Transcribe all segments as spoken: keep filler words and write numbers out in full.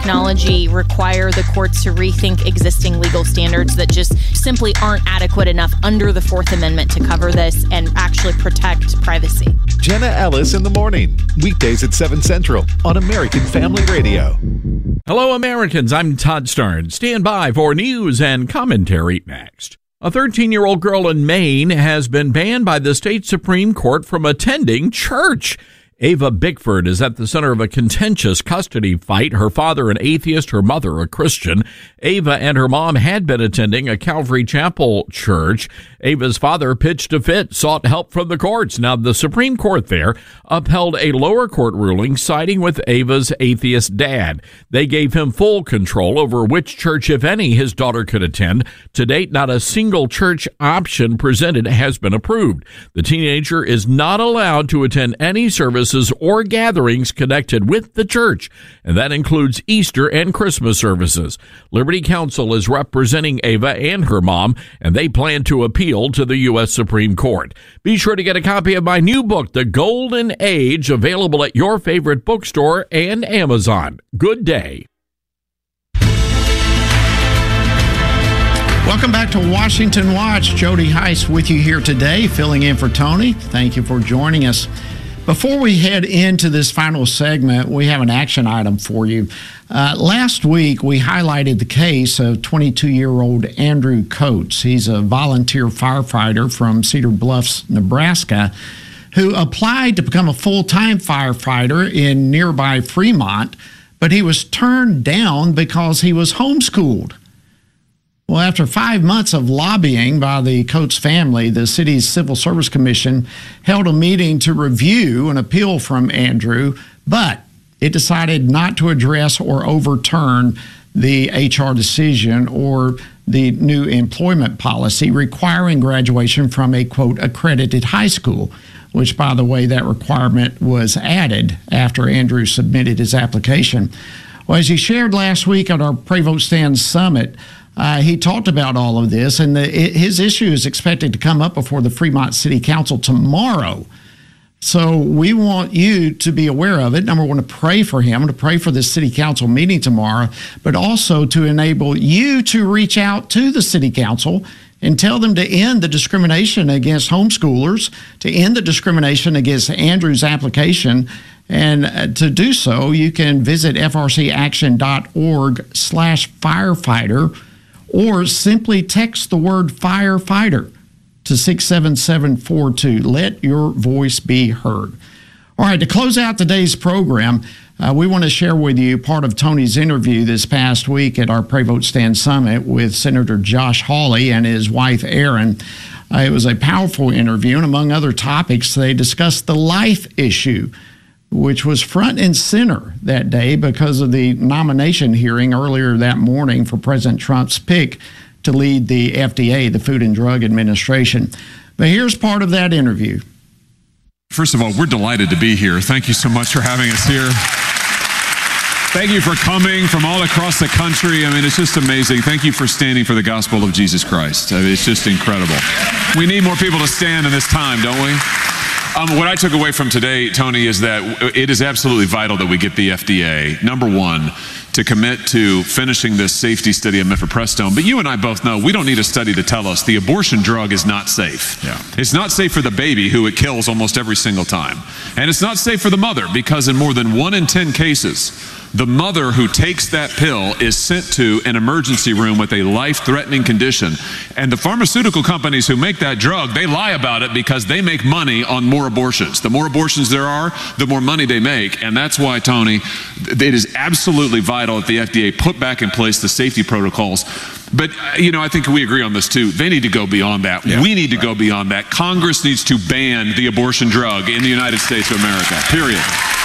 technology require the courts to rethink existing legal standards that just simply aren't adequate enough under the Fourth Amendment to cover this and actually protect privacy. Jenna Ellis in the morning, weekdays at seven Central on American Family Radio. Hello, Americans. I'm Todd Starnes. Stand by for news and commentary next. A thirteen-year-old girl in Maine has been banned by the state Supreme Court from attending church. Ava Bickford is at the center of a contentious custody fight. Her father, an atheist, her mother, a Christian. Ava and her mom had been attending a Calvary Chapel church. Ava's father pitched a fit, sought help from the courts. Now, the Supreme Court there upheld a lower court ruling siding with Ava's atheist dad. They gave him full control over which church, if any, his daughter could attend. To date, not a single church option presented has been approved. The teenager is not allowed to attend any service or gatherings connected with the church, and that includes Easter and Christmas services. Liberty Counsel is representing Ava and her mom, and they plan to appeal to the U S Supreme Court. Be sure to get a copy of my new book, The Golden Age, available at your favorite bookstore and Amazon. Good day. Welcome back to Washington Watch. Jody Heiss with you here today, filling in for Tony. Thank you for joining us. Before we head into this final segment, we have an action item for you. Uh, last week, we highlighted the case of twenty-two-year-old Andrew Coates. He's a volunteer firefighter from Cedar Bluffs, Nebraska, who applied to become a full-time firefighter in nearby Fremont, but he was turned down because he was homeschooled. Well, after five months of lobbying by the Coates family, the city's Civil Service Commission held a meeting to review an appeal from Andrew, but it decided not to address or overturn the H R decision or the new employment policy requiring graduation from a, quote, accredited high school, which, by the way, that requirement was added after Andrew submitted his application. Well, as he shared last week at our Pray Vote Stand Summit, Uh, he talked about all of this, and the, his issue is expected to come up before the Fremont City Council tomorrow. So we want you to be aware of it. Number one, to pray for him, to pray for this City Council meeting tomorrow, but also to enable you to reach out to the City Council and tell them to end the discrimination against homeschoolers, to end the discrimination against Andrew's application. And to do so, you can visit frcaction.org slash firefighter, or simply text the word firefighter to six seven seven four two. Let your voice be heard. All right, to close out today's program, uh, we want to share with you part of Tony's interview this past week at our Pray Vote Stand Summit with Senator Josh Hawley and his wife, Erin. Uh, it was a powerful interview, and among other topics, they discussed the life issue, which was front and center that day because of the nomination hearing earlier that morning for President Trump's pick to lead the F D A, the Food and Drug Administration. But here's part of that interview. First of all, we're delighted to be here. Thank you so much for having us here. Thank you for coming from all across the country. I mean, it's just amazing. Thank you for standing for the gospel of Jesus Christ. I mean, it's just incredible. We need more people to stand in this time, don't we? Um, what I took away from today, Tony, is that it is absolutely vital that we get the F D A, number one, to commit to finishing this safety study of mifepristone. But you and I both know we don't need a study to tell us the abortion drug is not safe. Yeah. It's not safe for the baby, who it kills almost every single time. And it's not safe for the mother, because in more than one in ten cases, the mother who takes that pill is sent to an emergency room with a life-threatening condition. And the pharmaceutical companies who make that drug, they lie about it because they make money on more abortions. The more abortions there are, the more money they make. And that's why, Tony, it is absolutely vital that the F D A put back in place the safety protocols. But, you know, I think we agree on this, too. They need to go beyond that. Yeah, we need to right. go beyond that. Congress needs to ban the abortion drug in the United States of America, period.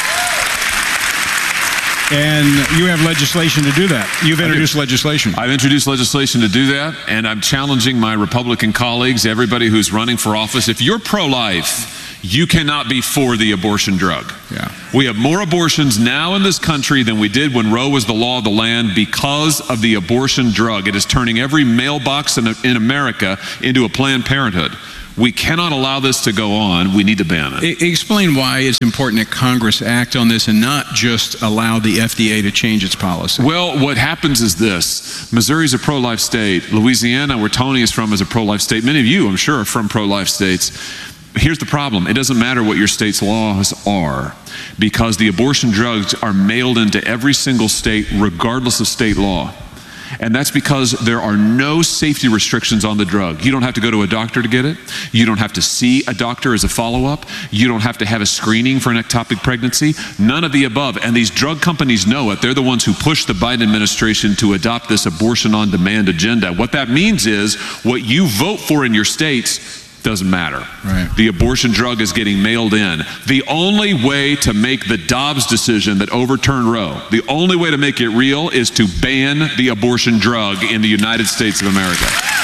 And you have legislation to do that. You've introduced legislation. I've introduced legislation to do that, and I'm challenging my Republican colleagues, everybody who's running for office. If you're pro-life, you cannot be for the abortion drug. Yeah. We have more abortions now in this country than we did when Roe was the law of the land because of the abortion drug. It is turning every mailbox in, in America into a Planned Parenthood. We cannot allow this to go on. We need to ban it. Explain why it's important that Congress act on this and not just allow the F D A to change its policy. Well, what happens is this. Missouri is a pro-life state. Louisiana, where Tony is from, is a pro-life state. Many of you, I'm sure, are from pro-life states. Here's the problem. It doesn't matter what your state's laws are, because the abortion drugs are mailed into every single state regardless of state law. And that's because there are no safety restrictions on the drug. You don't have to go to a doctor to get it. You don't have to see a doctor as a follow-up. You don't have to have a screening for an ectopic pregnancy. None of the above. And these drug companies know it. They're the ones who pushed the Biden administration to adopt this abortion on demand agenda. What that means is what you vote for in your states doesn't matter. Right. The abortion drug is getting mailed in. The only way to make the Dobbs decision that overturned Roe, the only way to make it real is to ban the abortion drug in the United States of America.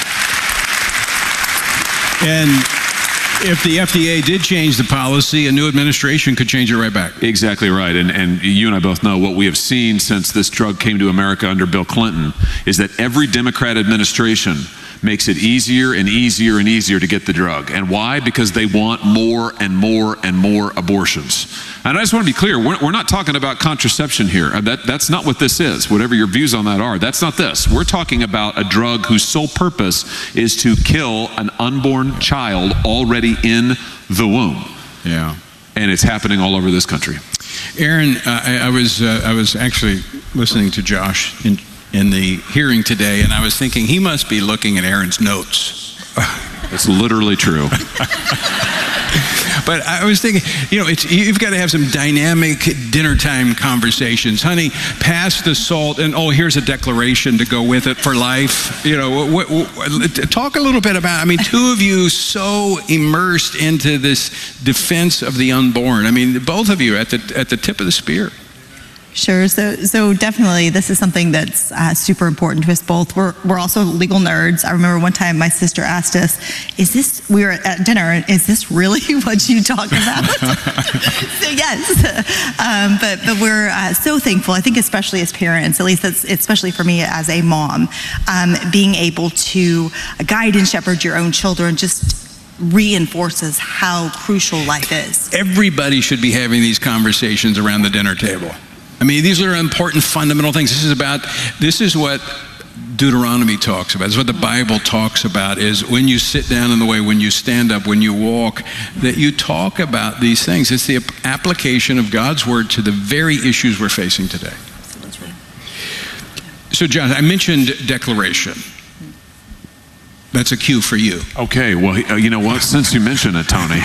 And if the F D A did change the policy, a new administration could change it right back. Exactly right. And, and you and I both know what we have seen since this drug came to America under Bill Clinton is that every Democrat administration makes it easier and easier and easier to get the drug. And why? Because they want more and more and more abortions. And I just want to be clear, we're, we're not talking about contraception here. That, that's not what this is, whatever your views on that are. That's not this. We're talking about a drug whose sole purpose is to kill an unborn child already in the womb. Yeah. And it's happening all over this country. Aaron, uh, I, I was uh, I was actually listening to Josh in in the hearing today, and I was thinking he must be looking at Aaron's notes. It's literally true. But I was thinking, you know, it's, you've got to have some dynamic dinner time conversations. Honey, pass the salt, and oh, here's a declaration to go with it for life. You know, what, what, talk a little bit about, I mean, two of you so immersed into this defense of the unborn. I mean, both of you at the at the tip of the spear. Sure. So, so definitely, this is something that's uh, super important to us both. We're we're also legal nerds. I remember one time my sister asked us, "Is this?" We were at dinner. Is this really what you talk about? So yes. Um, but but we're uh, so thankful. I think especially as parents, at least that's especially for me as a mom, um, being able to guide and shepherd your own children just reinforces how crucial life is. Everybody should be having these conversations around the dinner table. I mean, these are important fundamental things. This is about, this is what Deuteronomy talks about. This is what the Bible talks about, is when you sit down in the way, when you stand up, when you walk, that you talk about these things. It's the application of God's word to the very issues we're facing today. That's right. So, John, I mentioned declaration. That's a cue for you. Okay, well, you know what? Since you mentioned it, Tony,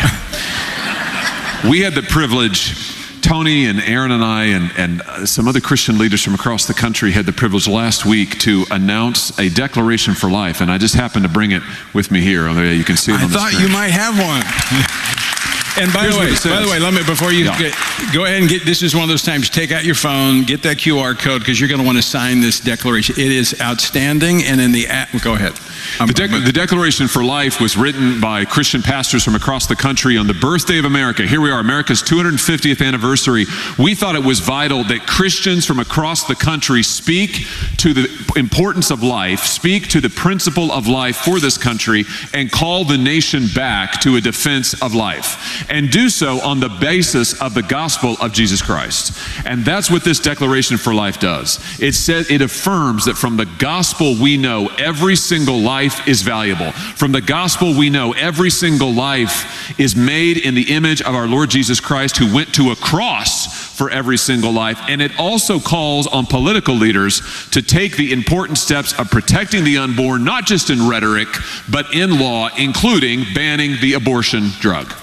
we had the privilege, Tony and Aaron and I and, and some other Christian leaders from across the country had the privilege last week to announce a declaration for life, and I just happened to bring it with me here. You can see it on the I thought screen. you might have one. And by Here's the way, what it says. by the way, let me before you Yeah. get, go ahead and get. This is one of those times. Take out your phone, get that Q R code, because you're going to want to sign this declaration. It is outstanding, and in the app, go ahead. The, dec- the Declaration for Life was written by Christian pastors from across the country on the birthday of America. Here we are, America's two hundred fiftieth anniversary. We thought it was vital that Christians from across the country speak to the importance of life, speak to the principle of life for this country, and call the nation back to a defense of life. And do so on the basis of the gospel of Jesus Christ. And that's what this Declaration for Life does. It says, it affirms that from the gospel we know every single life is valuable. From the gospel we know every single life is made in the image of our Lord Jesus Christ, who went to a cross for every single life. And it also calls on political leaders to take the important steps of protecting the unborn, not just in rhetoric, but in law, including banning the abortion drug.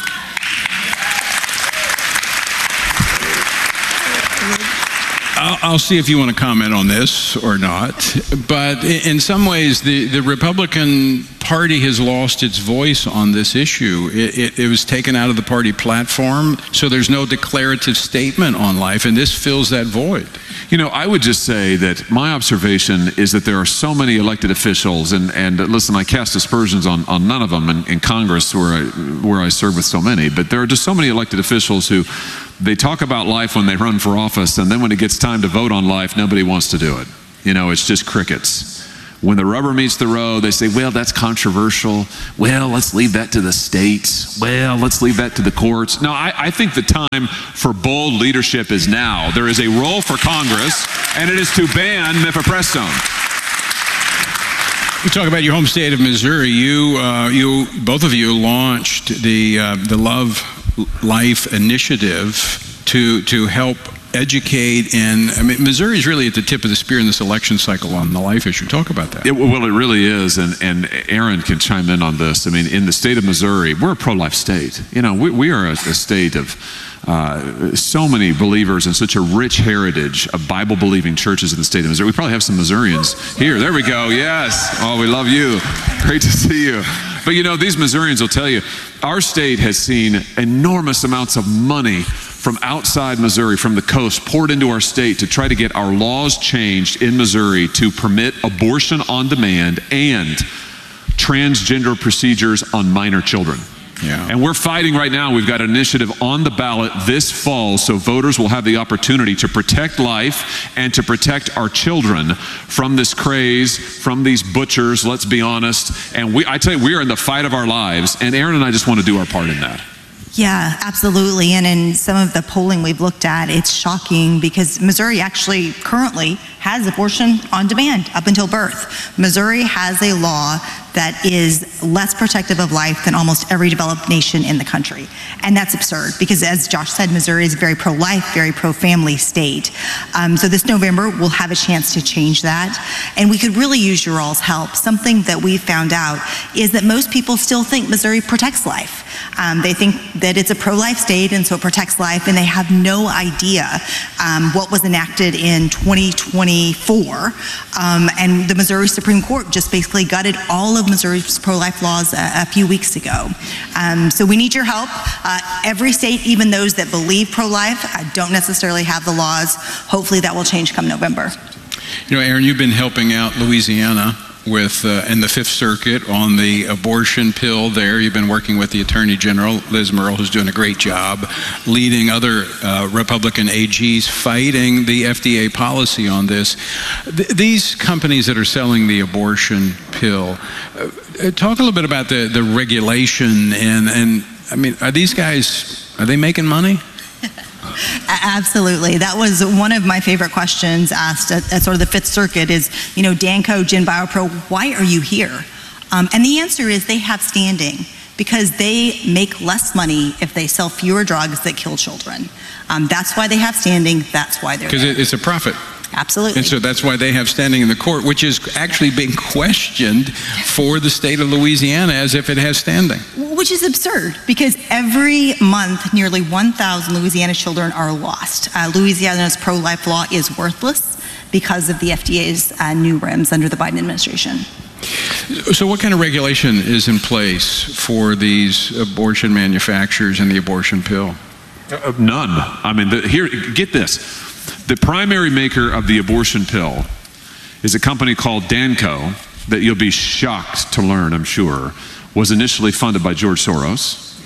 I'll, I'll see if you want to comment on this or not. But in some ways, the, the Republican Party has lost its voice on this issue. It, it, it was taken out of the party platform, so there's no declarative statement on life, and this fills that void. You know, I would just say that my observation is that there are so many elected officials, and, and listen, I cast aspersions on, on none of them in, in Congress where I, where I serve with so many, but there are just so many elected officials who, they talk about life when they run for office, and then when it gets time to vote on life, nobody wants to do it. You know, it's just crickets. When the rubber meets the road, they say, well, that's controversial. Well, let's leave that to the states. Well, let's leave that to the courts. No, I, I think the time for bold leadership is now. There is a role for Congress, and it is to ban mifepristone. You talk about your home state of Missouri. You, uh, you, both of you launched the uh, the Love Life Initiative to to help educate. And I mean, Missouri is really at the tip of the spear in this election cycle on the life issue. Talk about that. It, well, it really is, and and Aaron can chime in on this. I mean, in the state of Missouri, we're a pro-life state. You know, we, we are a, a state of uh, so many believers and such a rich heritage of Bible-believing churches in the state of Missouri. We probably have some Missourians here. There we go. Yes. Oh, we love you. Great to see you. But you know, these Missourians will tell you, our state has seen enormous amounts of money from outside Missouri, from the coast, poured into our state to try to get our laws changed in Missouri to permit abortion on demand and transgender procedures on minor children. Yeah. And we're fighting right now. We've got an initiative on the ballot this fall so voters will have the opportunity to protect life and to protect our children from this craze, from these butchers, let's be honest. And we, I tell you, we are in the fight of our lives, and Aaron and I just want to do our part in that. Yeah, absolutely. And in some of the polling we've looked at, it's shocking because Missouri actually currently has abortion on demand up until birth. Missouri has a law that is less protective of life than almost every developed nation in the country. And that's absurd because, as Josh said, Missouri is a very pro-life, very pro-family state. Um, so this November, we'll have a chance to change that. And we could really use your all's help. Something that we found out is that most people still think Missouri protects life. Um, they think that it's a pro-life state and so it protects life, and they have no idea um, what was enacted in twenty twenty-four. Um, and the Missouri Supreme Court just basically gutted all of Missouri's pro-life laws a, a few weeks ago. Um, so we need your help. Uh, every state, even those that believe pro-life, uh, don't necessarily have the laws. Hopefully that will change come November. You know, Aaron, you've been helping out Louisiana with uh, in the Fifth Circuit on the abortion pill there. You've been working with the Attorney General, Liz Murrill, who's doing a great job leading other uh, Republican A Gs fighting the F D A policy on this. Th- these companies that are selling the abortion pill, uh, talk a little bit about the, the regulation and, and, I mean, are these guys, are they making money? Absolutely. That was one of my favorite questions asked at, at sort of the Fifth Circuit is, you know, Danco, GenBioPro, why are you here? Um, and the answer is they have standing because they make less money if they sell fewer drugs that kill children. Um, that's why they have standing. That's why they're there. Because it's a profit. Absolutely. And so that's why they have standing in the court, which is actually being questioned for the state of Louisiana as if it has standing. Which is absurd because every month nearly one thousand Louisiana children are lost. Uh, Louisiana's pro-life law is worthless because of the F D A's uh, new R E Ms under the Biden administration. So what kind of regulation is in place for these abortion manufacturers and the abortion pill? Uh, none. I mean, the, here, get this. The primary maker of the abortion pill is a company called Danco that you'll be shocked to learn, I'm sure, was initially funded by George Soros.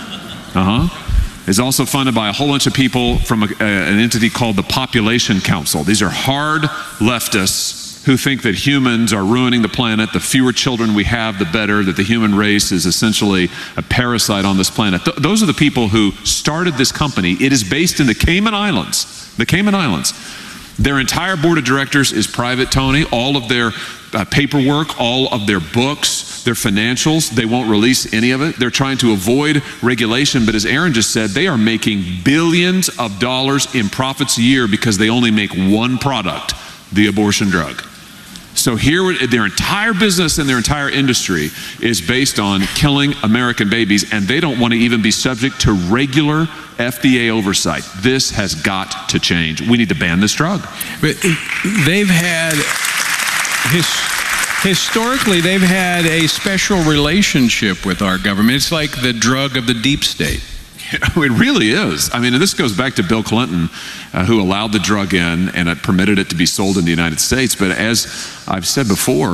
Uh-huh. Is also funded by a whole bunch of people from a, a, an entity called the Population Council. These are hard leftists who think that humans are ruining the planet. The fewer children we have, the better, that the human race is essentially a parasite on this planet. Th- those are the people who started this company. It is based in the Cayman Islands. The Cayman Islands. Their entire board of directors is private, Tony. All of their uh, paperwork, all of their books, their financials, they won't release any of it. They're trying to avoid regulation, but as Aaron just said, they are making billions of dollars in profits a year because they only make one product, the abortion drug. So here, their entire business and their entire industry is based on killing American babies, and they don't want to even be subject to regular F D A oversight. This has got to change. We need to ban this drug. But they've had, his, historically, they've had a special relationship with our government. It's like the drug of the deep state. It really is. I mean, and this goes back to Bill Clinton, uh, who allowed the drug in and it permitted it to be sold in the United States. But as I've said before,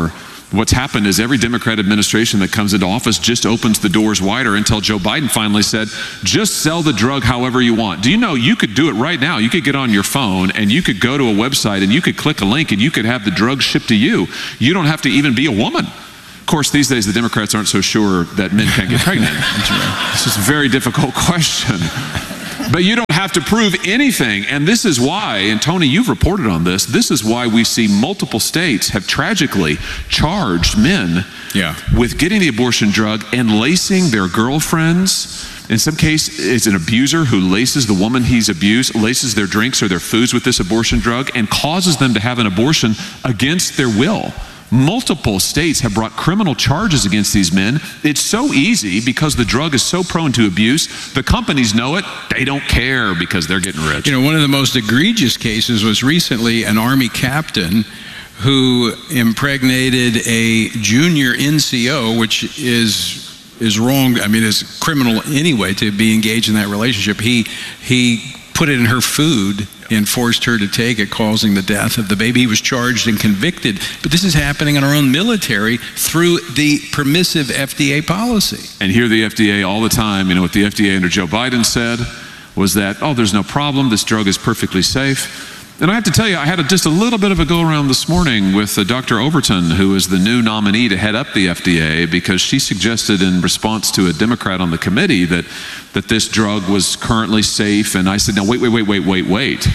what's happened is every Democrat administration that comes into office just opens the doors wider until Joe Biden finally said, just sell the drug however you want. Do you know you could do it right now? You could get on your phone and you could go to a website and you could click a link and you could have the drug shipped to you. You don't have to even be a woman. Of course, these days the Democrats aren't so sure that men can't get pregnant. It's just a very difficult question. But you don't have to prove anything. And this is why, and Tony, you've reported on this, this is why we see multiple states have tragically charged men yeah. with getting the abortion drug and lacing their girlfriends. In some case, it's an abuser who laces the woman he's abused, laces their drinks or their foods with this abortion drug and causes them to have an abortion against their will. Multiple states have brought criminal charges against these men. It's so easy because the drug is so prone to abuse. The companies know it. They don't care because they're getting rich. You know, one of the most egregious cases was recently an Army captain who impregnated a junior N C O, which is is wrong. I mean, it's criminal anyway to be engaged in that relationship. He he put it in her food and forced her to take it, causing the death of the baby. He was charged and convicted. But this is happening in our own military through the permissive F D A policy. And here the F D A all the time, you know, what the F D A under Joe Biden said was that, oh, there's no problem. This drug is perfectly safe. And I have to tell you, I had a, just a little bit of a go-around this morning with uh, Doctor Overton, who is the new nominee to head up the F D A, because she suggested in response to a Democrat on the committee that, that this drug was currently safe. And I said, no, wait, wait, wait, wait, wait, wait.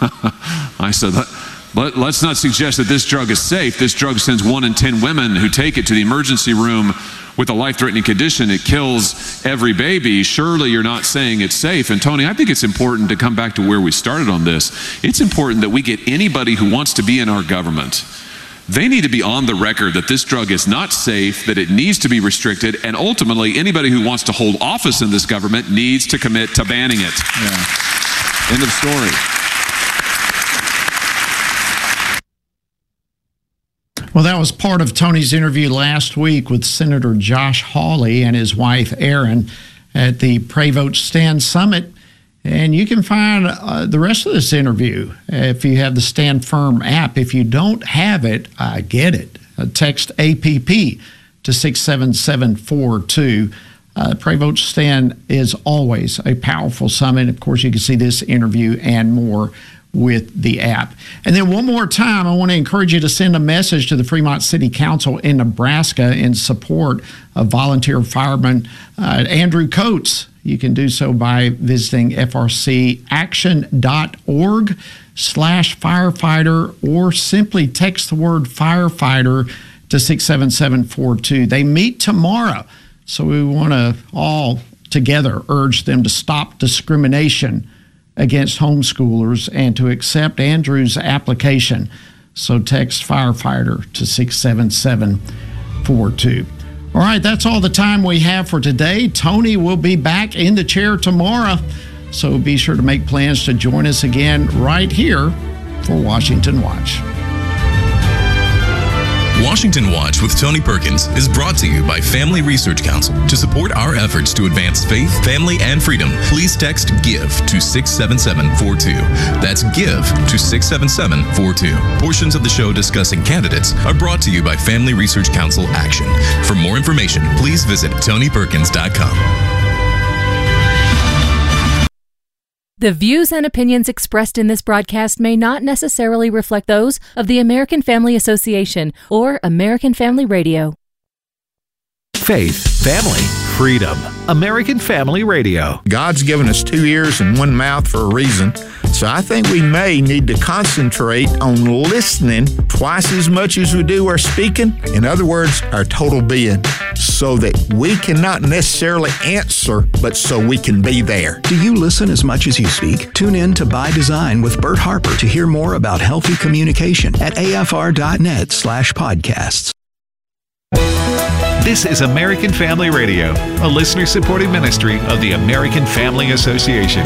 I said, let, let, let's not suggest that this drug is safe. This drug sends one in ten women who take it to the emergency room with a life-threatening condition. It kills every baby. Surely you're not saying it's safe. And Tony, I think it's important to come back to where we started on this. It's important that we get anybody who wants to be in our government. They need to be on the record that this drug is not safe, that it needs to be restricted, and ultimately anybody who wants to hold office in this government needs to commit to banning it. Yeah. End of story. Well, that was part of Tony's interview last week with Senator Josh Hawley and his wife, Erin, at the Pray Vote Stand Summit. And you can find uh, the rest of this interview if you have the Stand Firm app. If you don't have it, I get it. Uh, text A P P to six seven seven four two. Uh, Pray Vote Stand is always a powerful summit. Of course, you can see this interview and more with the app. And then one more time, I want to encourage you to send a message to the Fremont City Council in Nebraska in support of volunteer fireman uh, Andrew Coates. You can do so by visiting frcaction.org slash firefighter or simply text the word firefighter to six seven seven four two. They meet tomorrow, so we want to all together urge them to stop discrimination against homeschoolers and to accept Andrew's application. So text firefighter to six seven seven four two. All right, that's all the time we have for today. Tony will be back in the chair tomorrow, so be sure to make plans to join us again right here for Washington Watch. Washington Watch with Tony Perkins is brought to you by Family Research Council. To support our efforts to advance faith, family, and freedom, please text GIVE to six seven seven four two. That's GIVE to six seven seven four two. Portions of the show discussing candidates are brought to you by Family Research Council Action. For more information, please visit tony perkins dot com. The views and opinions expressed in this broadcast may not necessarily reflect those of the American Family Association or American Family Radio. Faith, family, freedom. American Family Radio. God's given us two ears and one mouth for a reason. So I think we may need to concentrate on listening twice as much as we do our speaking. In other words, our total being, so that we cannot necessarily answer, but so we can be there. Do you listen as much as you speak? Tune in to By Design with Bert Harper to hear more about healthy communication at afr.net slash podcasts. This is American Family Radio, a listener-supported ministry of the American Family Association.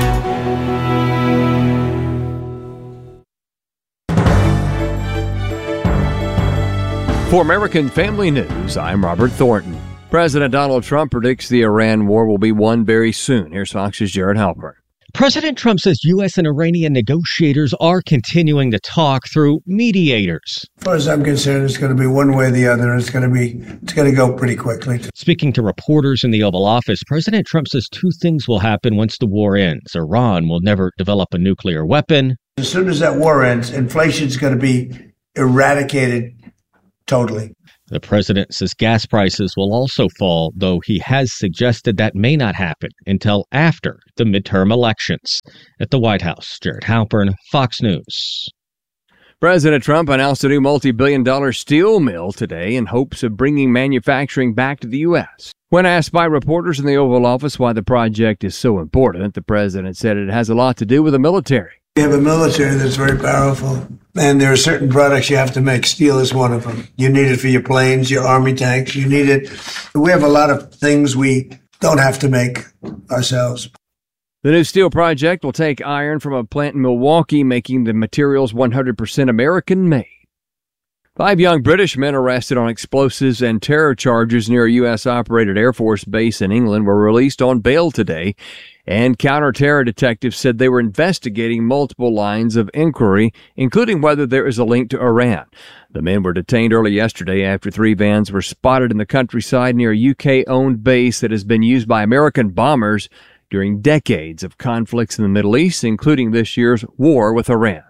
For American Family News, I'm Robert Thornton. President Donald Trump predicts the Iran war will be won very soon. Here's Fox's Jared Halpern. President Trump says U S and Iranian negotiators are continuing to talk through mediators. As far as I'm concerned, it's going to be one way or the other. It's going to be, it's going to go pretty quickly. Speaking to reporters in the Oval Office, President Trump says two things will happen once the war ends. Iran will never develop a nuclear weapon. As soon as that war ends, inflation's going to be eradicated totally. The president says gas prices will also fall, though he has suggested that may not happen until after the midterm elections. At the White House, Jared Halpern, Fox News. President Trump announced a new multi-billion dollar steel mill today in hopes of bringing manufacturing back to the U S. When asked by reporters in the Oval Office why the project is so important, the president said it has a lot to do with the military. We have a military that's very powerful, and there are certain products you have to make. Steel is one of them. You need it for your planes, your army tanks. You need it. We have a lot of things we don't have to make ourselves. The new steel project will take iron from a plant in Milwaukee, making the materials one hundred percent American-made. Five young British men arrested on explosives and terror charges near a U S-operated Air Force base in England were released on bail today, and counter-terror detectives said they were investigating multiple lines of inquiry, including whether there is a link to Iran. The men were detained early yesterday after three vans were spotted in the countryside near a U K-owned base that has been used by American bombers during decades of conflicts in the Middle East, including this year's war with Iran.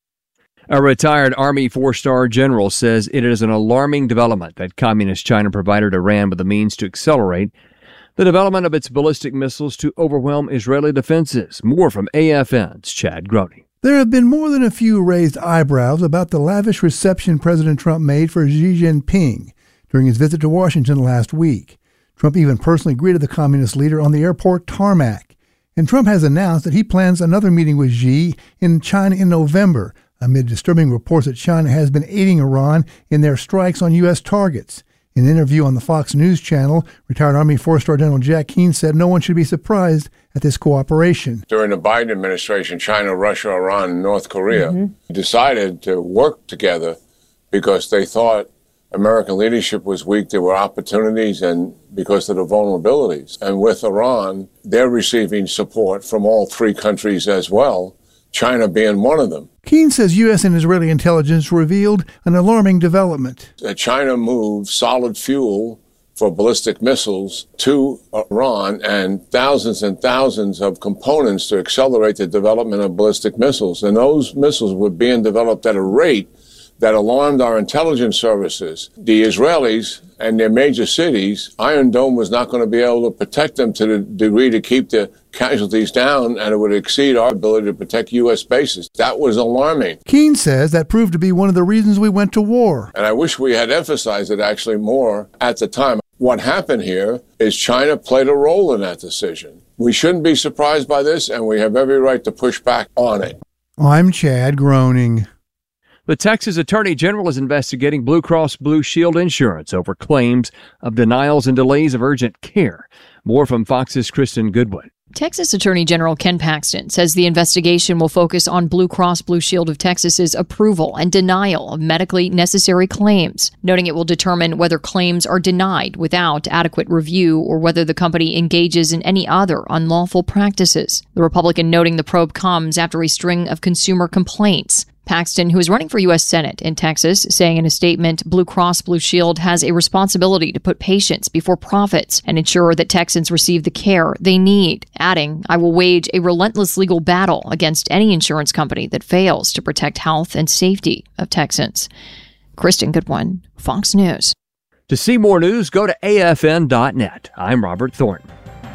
A retired Army four-star general says it is an alarming development that Communist China provided Iran with the means to accelerate the development of its ballistic missiles to overwhelm Israeli defenses. More from A F N's Chad Groney. There have been more than a few raised eyebrows about the lavish reception President Trump made for Xi Jinping during his visit to Washington last week. Trump even personally greeted the communist leader on the airport tarmac. And Trump has announced that he plans another meeting with Xi in China in November, amid disturbing reports that China has been aiding Iran in their strikes on U S targets. In an interview on the Fox News channel, retired Army four-star General Jack Keane said no one should be surprised at this cooperation. During the Biden administration, China, Russia, Iran, and North Korea mm-hmm. decided to work together because they thought American leadership was weak. There were opportunities and because of the vulnerabilities. And with Iran, they're receiving support from all three countries as well, China being one of them. Keane says U S and Israeli intelligence revealed an alarming development. China moved solid fuel for ballistic missiles to Iran and thousands and thousands of components to accelerate the development of ballistic missiles. And those missiles were being developed at a rate that alarmed our intelligence services. The Israelis and their major cities, Iron Dome was not going to be able to protect them to the degree to keep the casualties down, and it would exceed our ability to protect U S bases. That was alarming. Keane says that proved to be one of the reasons we went to war. And I wish we had emphasized it actually more at the time. What happened here is China played a role in that decision. We shouldn't be surprised by this, and we have every right to push back on it. I'm Chad Groening. The Texas Attorney General is investigating Blue Cross Blue Shield insurance over claims of denials and delays of urgent care. More from Fox's Kristen Goodwin. Texas Attorney General Ken Paxton says the investigation will focus on Blue Cross Blue Shield of Texas's approval and denial of medically necessary claims, noting it will determine whether claims are denied without adequate review or whether the company engages in any other unlawful practices. The Republican noting the probe comes after a string of consumer complaints. Paxton, who is running for U S Senate in Texas, saying in a statement, Blue Cross Blue Shield has a responsibility to put patients before profits and ensure that Texans receive the care they need. Adding, I will wage a relentless legal battle against any insurance company that fails to protect health and safety of Texans. Kristen Goodwin, Fox News. To see more news, go to A F N dot net. I'm Robert Thornton.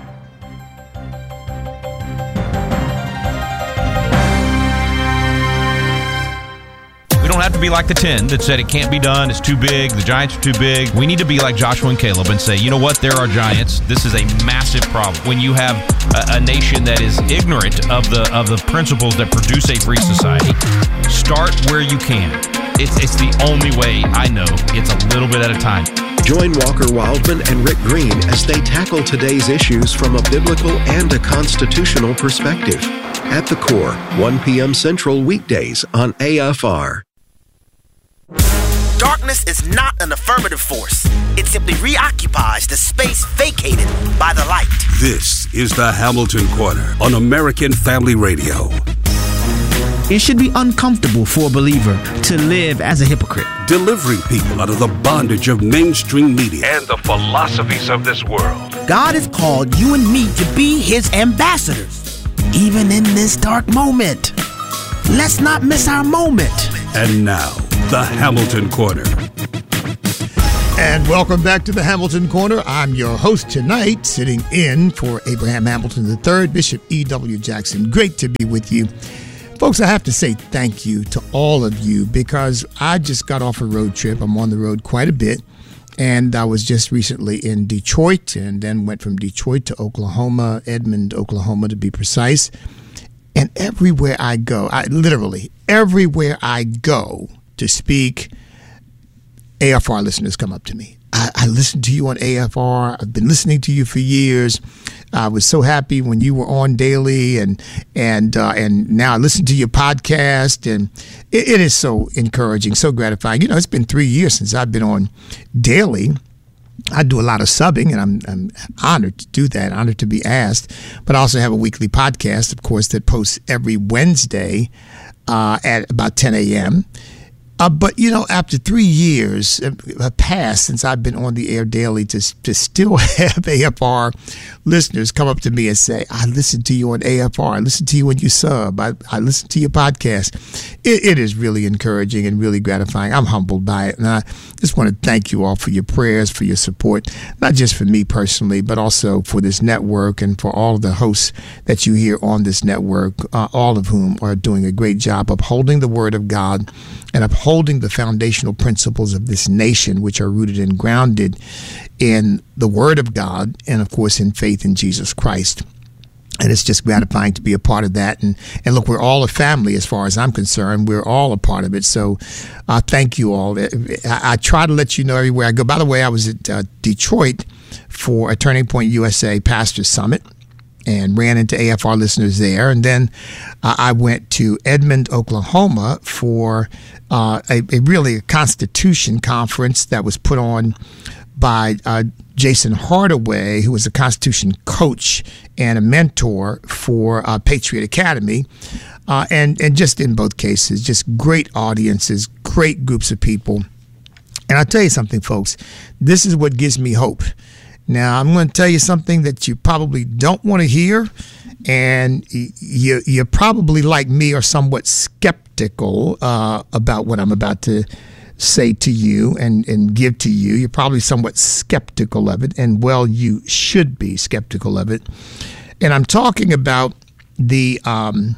We don't have to be like the ten that said it can't be done, it's too big, the Giants are too big. We need to be like Joshua and Caleb and say, you know what, there are giants. This is a massive problem. When you have a, a nation that is ignorant of the of the principles that produce a free society, start where you can. It's, it's the only way I know. It's a little bit at a time. Join Walker Wildman and Rick Green as they tackle today's issues from a biblical and a constitutional perspective. At the Core, one p.m. Central weekdays on A F R. Darkness is not an affirmative force. It simply reoccupies the space vacated by the light. This is the Hamilton Corner on American Family Radio. It should be uncomfortable for a believer to live as a hypocrite. Delivering people out of the bondage of mainstream media and the philosophies of this world. God has called you and me to be his ambassadors, even in this dark moment. Let's not miss our moment. And now, the Hamilton Corner. And welcome back to the Hamilton Corner. I'm your host tonight, sitting in for Abraham Hamilton the third, Bishop E W. Jackson. Great to be with you. Folks, I have to say thank you to all of you because I just got off a road trip. I'm on the road quite a bit. And I was just recently in Detroit and then went from Detroit to Oklahoma, Edmond, Oklahoma to be precise. And everywhere I go, I literally, everywhere I go to speak, A F R listeners come up to me. I, I listen to you on A F R. I've been listening to you for years. I was so happy when you were on daily, and and uh, and now I listen to your podcast, and it, it is so encouraging, so gratifying. You know, it's been three years since I've been on daily. I do a lot of subbing, and I'm, I'm honored to do that, honored to be asked. But I also have a weekly podcast, of course, that posts every Wednesday uh, at about ten a.m. Uh, but, you know, after three years have passed since I've been on the air daily, to, to still have A F R listeners come up to me and say, I listened to you on A F R. I listened to you when you sub. I, I listened to your podcast. It, it is really encouraging and really gratifying. I'm humbled by it. And I just want to thank you all for your prayers, for your support, not just for me personally, but also for this network and for all of the hosts that you hear on this network, uh, all of whom are doing a great job upholding the Word of God and upholding the foundational principles of this nation, which are rooted and grounded in the Word of God and, of course, in faith in Jesus Christ. And it's just gratifying to be a part of that. And, and look, we're all a family as far as I'm concerned. We're all a part of it. So uh, thank you all. I, I try to let you know everywhere I go. By the way, I was at uh, Detroit for a Turning Point U S A Pastor Summit and ran into A F R listeners there. And then uh, I went to Edmond, Oklahoma for uh, a, a really a Constitution conference that was put on by uh, Jason Hardaway, who was a Constitution coach and a mentor for uh, Patriot Academy. Uh, and, and just in both cases, just great audiences, great groups of people. And I'll tell you something, folks, this is what gives me hope. Now, I'm going to tell you something that you probably don't want to hear, and you, you're probably like me are somewhat skeptical uh, about what I'm about to say to you and, and give to you. You're probably somewhat skeptical of it, and, well, you should be skeptical of it. And I'm talking about the um,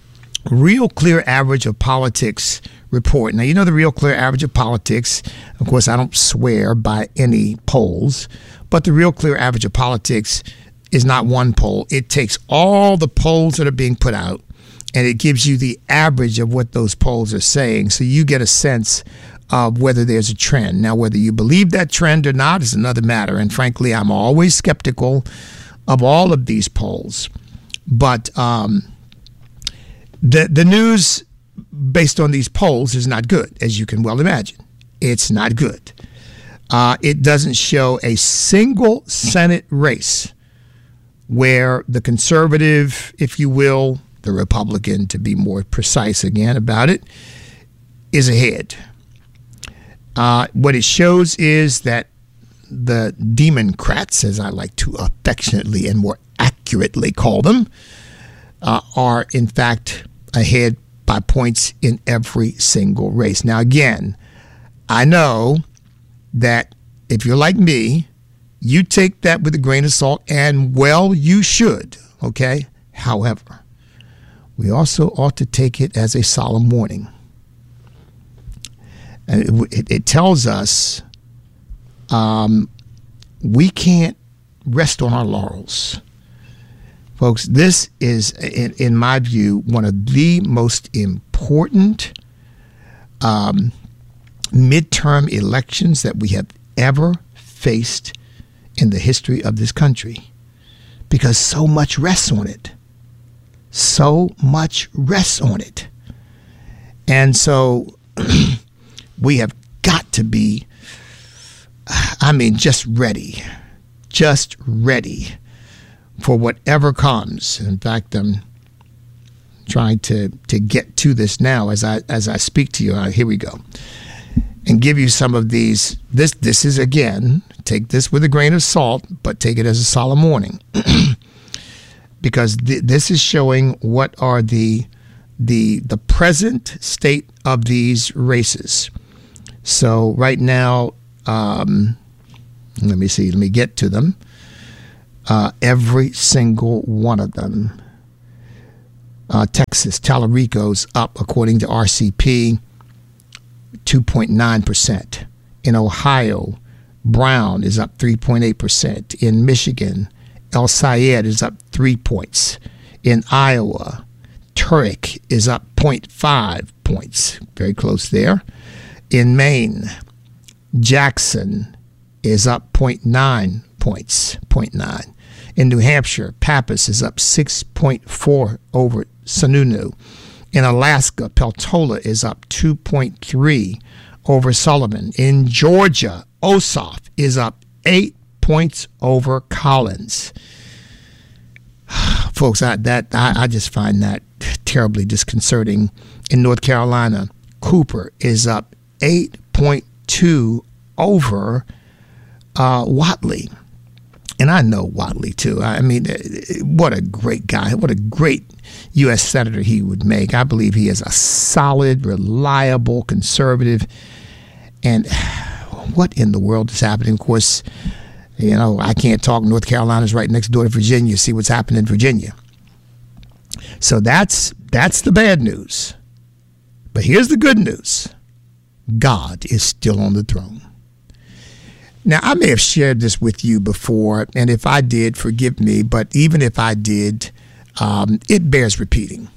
Real Clear Average of Politics report. Now, you know the Real Clear Average of Politics. Of course, I don't swear by any polls, but the Real Clear Average of Politics is not one poll. It takes all the polls that are being put out, and it gives you the average of what those polls are saying. So you get a sense of whether there's a trend. Now, whether you believe that trend or not is another matter. And frankly, I'm always skeptical of all of these polls. But um, the the news based on these polls is not good, as you can well imagine. It's not good. Uh, it doesn't show a single Senate race where the conservative, if you will, the Republican, to be more precise again about it, is ahead. Uh, what it shows is that the Democrats, as I like to affectionately and more accurately call them, uh, are in fact ahead by points in every single race. Now, again, I know that if you're like me, you take that with a grain of salt, and well, you should, okay? However, we also ought to take it as a solemn warning. And it, it, it tells us um, we can't rest on our laurels. Folks, this is, in, in my view, one of the most important um, midterm elections that we have ever faced in the history of this country, because so much rests on it. So much rests on it. And so we have got to be, I mean, just ready, just ready for whatever comes. In fact, I'm trying to, to get to this now as I as I speak to you. Uh, here we go. And give you some of these. This this is, again, take this with a grain of salt, but take it as a solemn warning. Because th- this is showing what are the the the present state of these races. So right now, um, let me see, let me get to them. Uh, every single one of them. Uh, Texas, Tallarico's up, according to R C P, two point nine percent. In Ohio, Brown is up three point eight percent. In Michigan, El Sayed is up three points. In Iowa, Turek is up zero point five points. Very close there. In Maine, Jackson is up zero point nine points. zero point nine. In New Hampshire, Pappas is up six point four over Sununu. In Alaska, Peltola is up two point three over Sullivan. In Georgia, Ossoff is up eight points over Collins. Folks, I, that I, I just find that terribly disconcerting. In North Carolina, Cooper is up eight point two over uh, Whatley. And I know Whatley, too. I mean, what a great guy. What a great U S senator he would make. I believe he is a solid, reliable conservative. And what in the world is happening? Of course, you know, I can't talk. North Carolina's right next door to Virginia. See what's happening in Virginia. So that's that's the bad news. But here's the good news. God is still on the throne. Now, I may have shared this with you before, and if I did, forgive me, but even if I did, um, it bears repeating.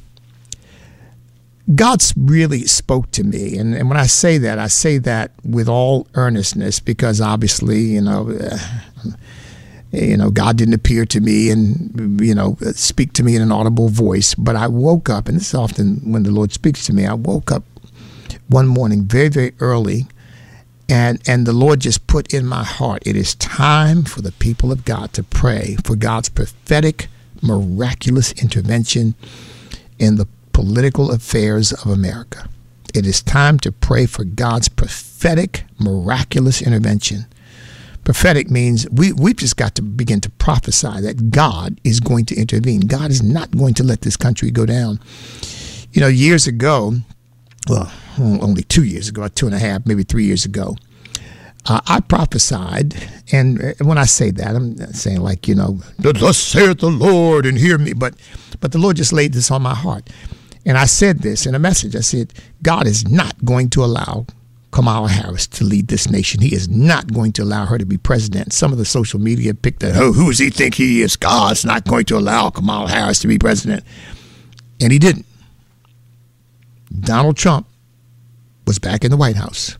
God's really spoke to me, and, and when I say that, I say that with all earnestness, because obviously, you know, uh, you know, God didn't appear to me and, you know, speak to me in an audible voice, but I woke up, and this is often when the Lord speaks to me, I woke up one morning very, very early, And and the Lord just put in my heart, it is time for the people of God to pray for God's prophetic, miraculous intervention in the political affairs of America. It is time to pray for God's prophetic, miraculous intervention. Prophetic means we, we've just got to begin to prophesy that God is going to intervene. God is not going to let this country go down. You know, years ago, well, only two years ago, two and a half, maybe three years ago, uh, I prophesied, and when I say that, I'm not saying like, you know, thus saith the Lord and hear me, but but the Lord just laid this on my heart. And I said this in a message. I said, God is not going to allow Kamala Harris to lead this nation. He is not going to allow her to be president. Some of the social media picked that, oh, who does he think he is? God's not going to allow Kamala Harris to be president. And he didn't. Donald Trump was back in the White House.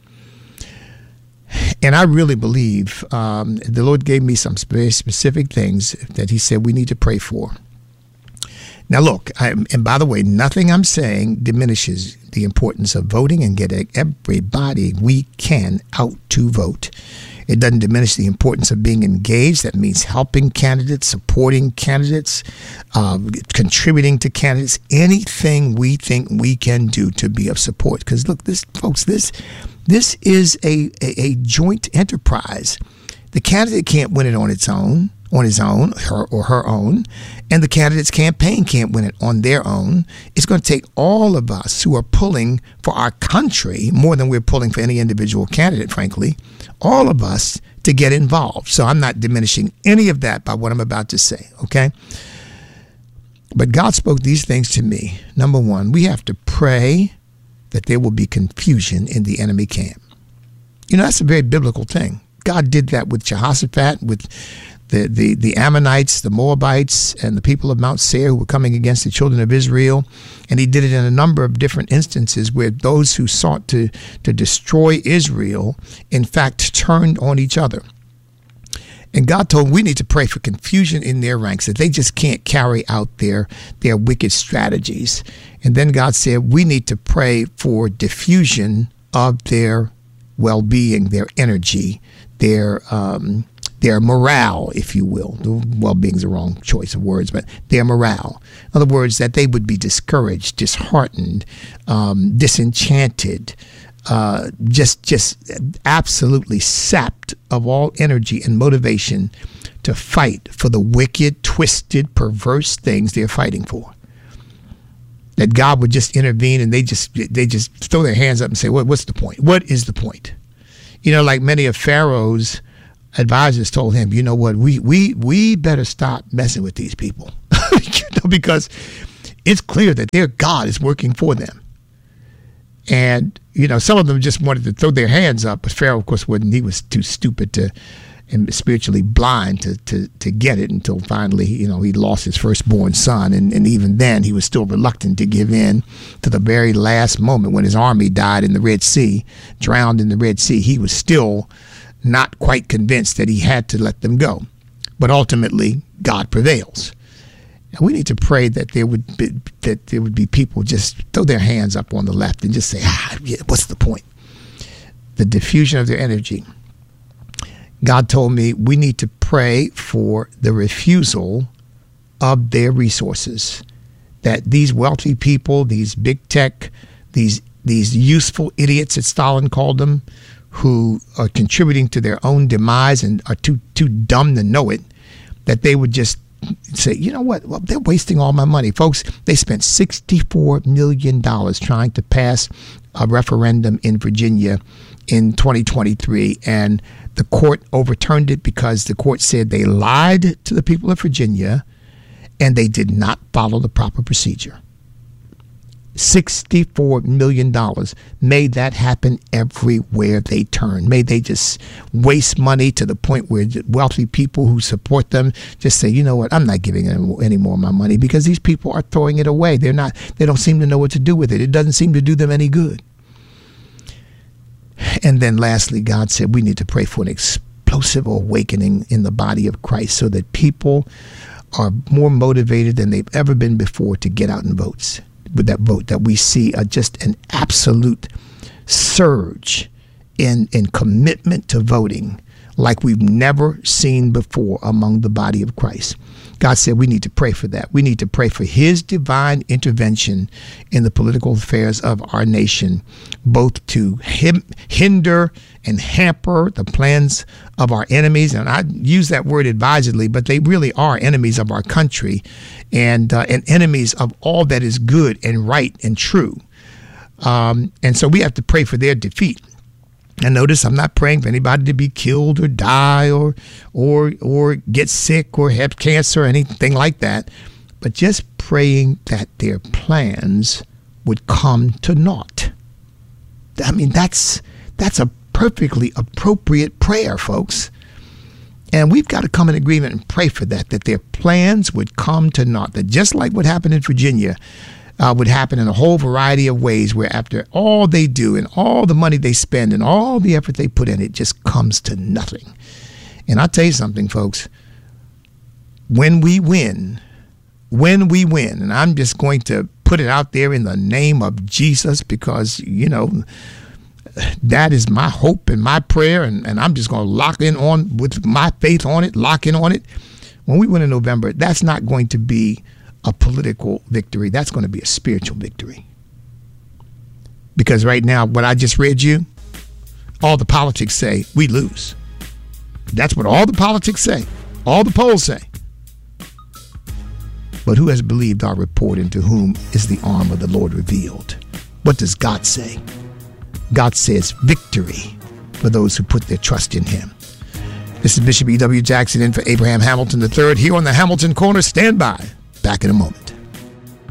And I really believe um, the Lord gave me some very specific things that he said we need to pray for. Now, look, I, and by the way, nothing I'm saying diminishes the importance of voting and getting everybody we can out to vote. It doesn't diminish the importance of being engaged. That means helping candidates, supporting candidates, uh, contributing to candidates, anything we think we can do to be of support. Because look, this, folks, this this is a, a, a joint enterprise. The candidate can't win it on its own, on his own, her or her own, and the candidate's campaign can't win it on their own. It's going to take all of us who are pulling for our country more than we're pulling for any individual candidate, frankly, all of us to get involved. So I'm not diminishing any of that by what I'm about to say, okay? But God spoke these things to me. Number one, we have to pray that there will be confusion in the enemy camp. You know, that's a very biblical thing. God did that with Jehoshaphat, with the, the, the Ammonites, the Moabites, and the people of Mount Seir who were coming against the children of Israel. And he did it in a number of different instances where those who sought to, to destroy Israel, in fact, turned on each other. And God told them we need to pray for confusion in their ranks, that they just can't carry out their, their wicked strategies. And then God said we need to pray for diffusion of their well-being, their energy, their um, their morale, if you will. Well-being is the wrong choice of words, but their morale. In other words, that they would be discouraged, disheartened, um, disenchanted, uh, just just absolutely sapped of all energy and motivation to fight for the wicked, twisted, perverse things they're fighting for. That God would just intervene and they just they just throw their hands up and say, what, what's the point? What is the point? You know, like many of Pharaoh's advisors told him, you know what, we we we better stop messing with these people. You know, because it's clear that their God is working for them. And, you know, some of them just wanted to throw their hands up, but Pharaoh, of course, wouldn't. He was too stupid to and spiritually blind to, to, to get it until finally, you know, he lost his firstborn son. And, and even then, he was still reluctant to give in to the very last moment when his army died in the Red Sea, drowned in the Red Sea. He was still not quite convinced that he had to let them go. But ultimately, God prevails. And we need to pray that there would be, that there would be people just throw their hands up on the left and just say, ah, yeah, what's the point? The diffusion of their energy. God told me we need to pray for the refusal of their resources, that these wealthy people, these big tech, these these useful idiots, as Stalin called them, who are contributing to their own demise and are too too dumb to know it, that they would just say, you know what, well, they're wasting all my money. Folks, they spent sixty-four million dollars trying to pass a referendum in Virginia in twenty twenty-three, and the court overturned it because the court said they lied to the people of Virginia and they did not follow the proper procedure. sixty-four million dollars made that happen everywhere they turn. Made they just waste money to the point where wealthy people who support them just say, you know what, I'm not giving them any more of my money because these people are throwing it away. They're not, they don't seem to know what to do with it. It doesn't seem to do them any good. And then lastly, God said we need to pray for an explosive awakening in the body of Christ so that people are more motivated than they've ever been before to get out and vote. With that vote, that we see a, just an absolute surge in, in commitment to voting like we've never seen before among the body of Christ. God said we need to pray for that. We need to pray for his divine intervention in the political affairs of our nation, both to him, hinder and hamper the plans of our enemies. And I use that word advisedly, but they really are enemies of our country and, uh, and enemies of all that is good and right and true. Um, and so we have to pray for their defeat. And notice I'm not praying for anybody to be killed or die or or or get sick or have cancer or anything like that, but just praying that their plans would come to naught. I mean, that's that's a perfectly appropriate prayer, folks. And we've got to come in agreement and pray for that, that their plans would come to naught, that just like what happened in Virginia, Uh, would happen in a whole variety of ways where after all they do and all the money they spend and all the effort they put in, it just comes to nothing. And I'll tell you something, folks, when we win, when we win, and I'm just going to put it out there in the name of Jesus because, you know, that is my hope and my prayer, and, and I'm just going to lock in on with my faith on it, lock in on it. When we win in November, that's not going to be a political victory. That's going to be a spiritual victory. Because right now, what I just read you, all the politics say we lose. That's what all the politics say. All the polls say. But who has believed our report, and to whom is the arm of the Lord revealed? What does God say? God says victory for those who put their trust in him. This is Bishop E W Jackson in for Abraham Hamilton the third here on the Hamilton Corner. Stand by. Back in a moment.